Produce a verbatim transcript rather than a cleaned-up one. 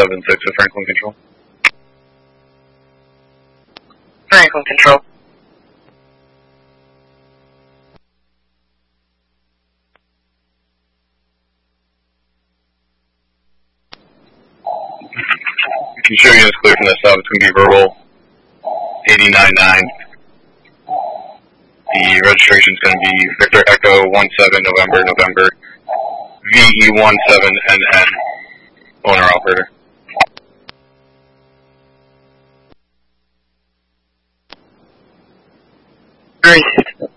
seven six with Franklin Control. Franklin Control. If you show units clear from the stop, it's going to be verbal eighty-nine nine. The registration is going to be Victor Echo one seven November November V E one seven N N, owner operator. Received.